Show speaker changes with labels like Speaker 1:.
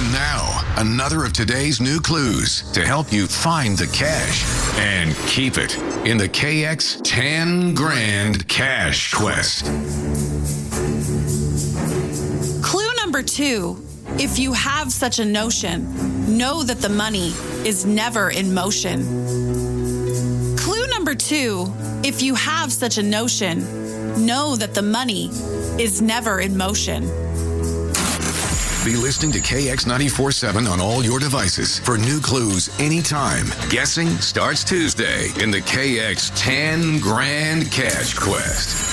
Speaker 1: And now, another of today's new clues to help you find the cash and keep it in the KX 10 Grand Cash Quest.
Speaker 2: Clue number 2. If you have such a notion, know that the money is never in motion. Clue number 2. If you have such a notion, know that the money is never in motion.
Speaker 1: Be listening to KX 94.7 on all your devices for new clues anytime. Guessing starts Tuesday in the KX 10 Grand Cash Quest.